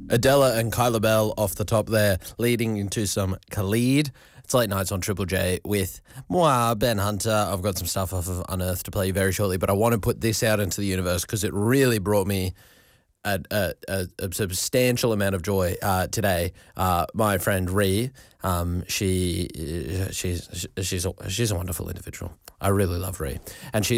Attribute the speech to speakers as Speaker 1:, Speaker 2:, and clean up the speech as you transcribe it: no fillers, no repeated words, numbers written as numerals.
Speaker 1: Adela and Kyla Bell off the top there, leading into some Khalid. It's late nights on Triple J with moi, Ben Hunter. I've got some stuff off of Unearth to play you very shortly, but I want to put this out into the universe because it really brought me a substantial amount of joy today. My friend Ree, she's a wonderful individual. I really love Ree, and she